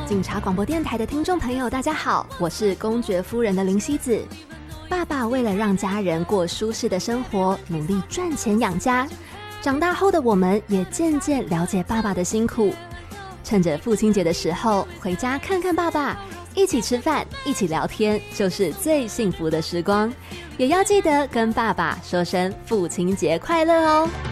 警察广播电台的听众朋友大家好，我是公爵夫人的林希子。爸爸为了让家人过舒适的生活，努力赚钱养家。长大后的我们也渐渐了解爸爸的辛苦，趁着父亲节的时候回家看看爸爸，一起吃饭，一起聊天，就是最幸福的时光。也要记得跟爸爸说声父亲节快乐哦。